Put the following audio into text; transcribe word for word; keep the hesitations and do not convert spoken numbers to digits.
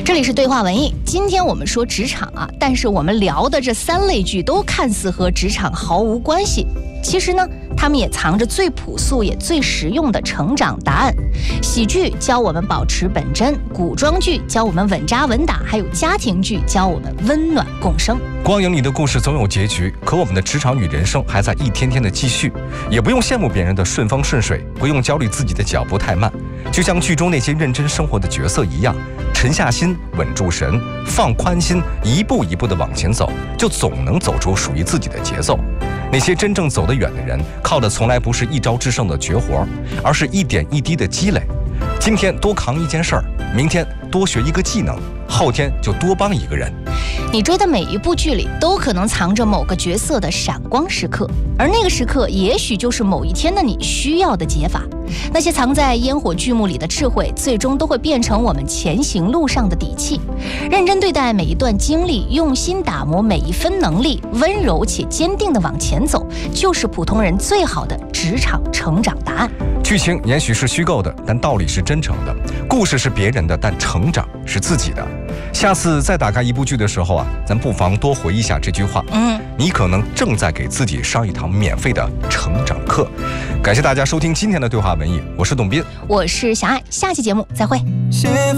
这里是对话文艺，今天我们说职场啊，但是我们聊的这三类剧都看似和职场毫无关系，其实呢，他们也藏着最朴素也最实用的成长答案。喜剧教我们保持本真，古装剧教我们稳扎稳打，还有家庭剧教我们温暖共生。 光影里的故事总有结局，可我们的职场与人生还在一天天的继续，也不用羡慕别人的顺风顺水，不用焦虑自己的脚步太慢，就像剧中那些认真生活的角色一样，沉下心，稳住神，放宽心，一步一步的往前走，就总能走出属于自己的节奏。那些真正走得远的人，靠的从来不是一招制胜的绝活，而是一点一滴的积累。今天多扛一件事儿，明天多学一个技能，后天就多帮一个人。 你追的每一部剧里都可能藏着某个角色的闪光时刻，而那个时刻也许就是某一天的你需要的解法。那些藏在烟火剧目里的智慧，最终都会变成我们前行路上的底气。认真对待每一段经历，用心打磨每一分能力，温柔且坚定地往前走，就是普通人最好的职场成长答案。 剧情也许是虚构的，但道理是真诚的；故事是别人的，但成长是自己的。下次再打开一部剧的时候啊，咱不妨多回忆一下这句话。嗯，你可能正在给自己上一堂免费的成长课。感谢大家收听今天的对话文艺，我是董斌， 我是小爱，下期节目再会。